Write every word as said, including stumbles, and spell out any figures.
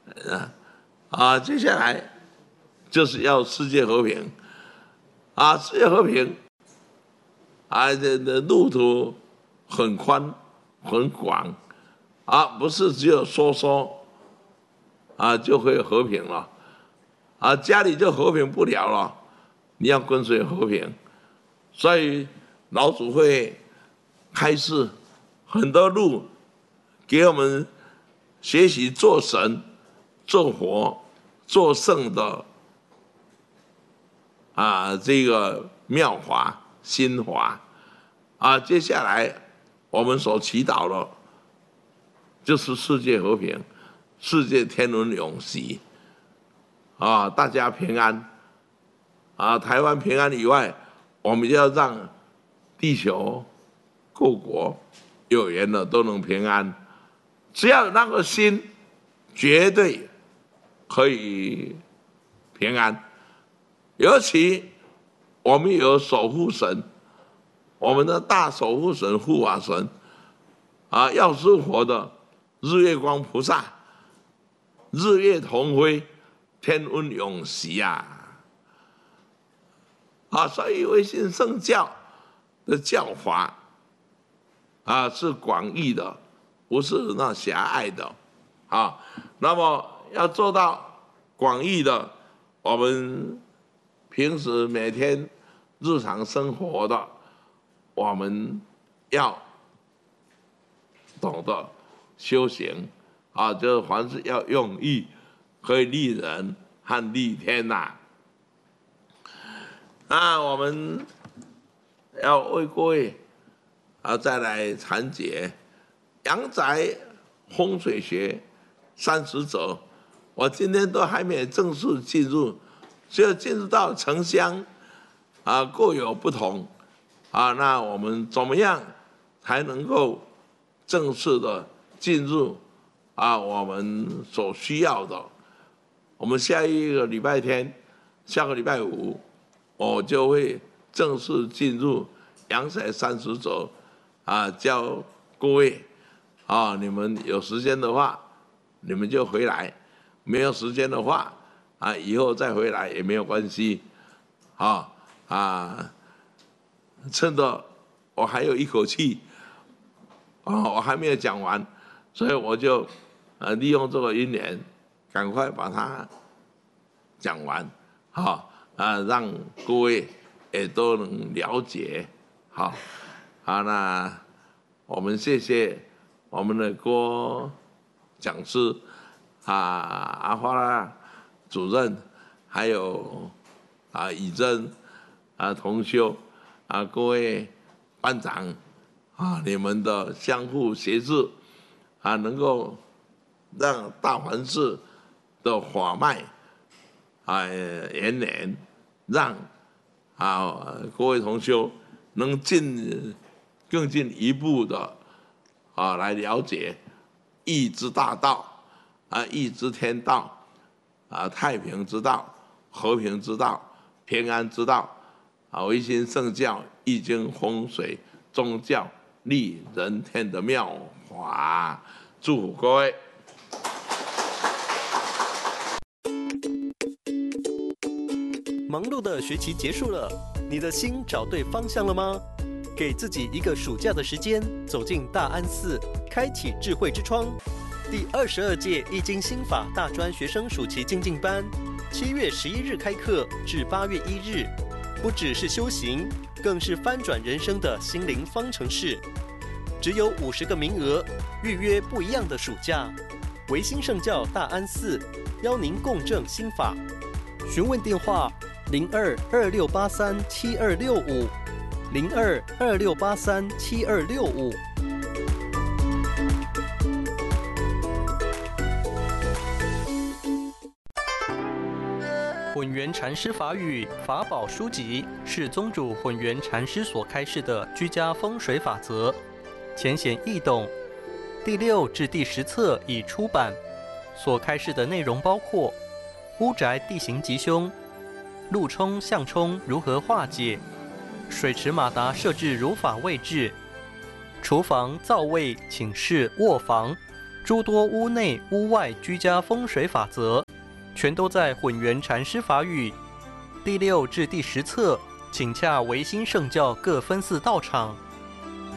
啊啊，接下来就是要世界和平啊，世界和平啊，这的路途很宽很广啊，不是只有说说啊就会和平了啊，家里就和平不了了，你要跟随和平，所以老祖会开示很多路给我们学习做神、做佛、做圣的啊，这个妙法、心法啊。接下来我们所祈祷的，就是世界和平、世界天伦永息啊，大家平安啊。台湾平安以外，我们要让地球各国有缘的都能平安。只要有那个心，绝对可以平安。尤其我们有守护神，我们的大守护神、护法神啊，药师佛的日月光菩萨，日月同辉，天温永息啊！啊，所以维新圣教的教法啊是广义的，不是那狭隘的啊。那么要做到广义的，我们平时每天日常生活的，我们要懂得修行啊，就是凡事要用意，可以利人和利天呐、啊。那我们要为各位啊再来阐解阳宅风水学三十则。我今天都还没正式进入，只有进入到城乡啊各有不同啊。那我们怎么样才能够正式的进入啊我们所需要的？我们下一个礼拜天，下个礼拜五，我就会正式进入阳宅三十则啊，教各位啊，你们有时间的话，你们就回来。没有时间的话，啊，以后再回来也没有关系，啊啊，趁着我还有一口气，啊，我还没有讲完，所以我就呃利用这个因缘，赶快把它讲完，好啊，让各位也都能了解，好，好，那我们谢谢我们的郭讲师。啊，阿花拉主任，还有啊以真啊同修啊各位班长啊，你们的相互协助啊，能够让大环寺的法脉啊延绵，让啊各位同修能进更进一步的啊来了解义之大道。啊，义之天道，啊，太平之道，和平之道，平安之道，啊，维新圣教、易经、风水、宗教、利人天的妙法，祝福各位。 忙碌的学期结束了，你的心找对方向了吗？给自己一个暑假的时间，走进大安寺，开启智慧之窗。第二十二届易经心法大专学生暑期精进班，七月十一日开课至八月一日，不只是修行，更是翻转人生的心灵方程式。只有五十个名额，预约不一样的暑假。维新圣教大安寺邀您共振心法，询问电话零二二六八三七二六五零二二六八三七二六五。混元禅师法语法宝书籍是宗主混元禅师所开示的居家风水法则，浅显易懂。第六至第十册已出版，所开示的内容包括屋宅地形吉凶、路冲向冲如何化解、水池马达设置如法位置、厨房灶位寝室卧房诸多屋内屋外居家风水法则，全都在混元禅师法语。第六至第十册，请洽维新圣教各分寺道场。